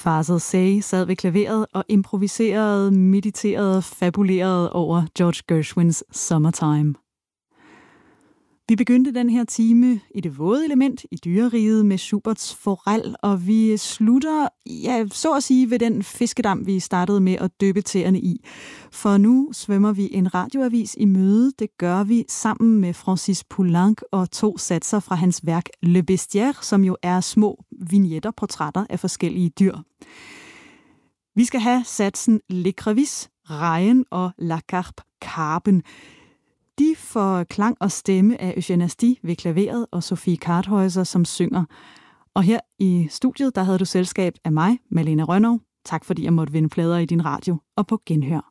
Fazel Say sad ved klaveret og improviserede, mediterede, fabulerede over George Gershwins Summertime. Vi begyndte den her time i det våde element i dyreriget med Schuberts Forel, og vi slutter, så at sige, ved den fiskedam, vi startede med at dyppe tæerne i. For nu svømmer vi en radioavis i møde. Det gør vi sammen med Francis Poulenc og 2 satser fra hans værk Le Bestiaire, som jo er små vignetter, portrætter af forskellige dyr. Vi skal have satsen Le Crevis, rejen og La Carpe, karpen. De får klang og stemme af Eugène Asti ved klaveret og Sofie Karthäuser, som synger. Og her i studiet, der havde du selskab af mig, Malene Rønnow. Tak fordi jeg måtte vinde plader i din radio, og på genhør.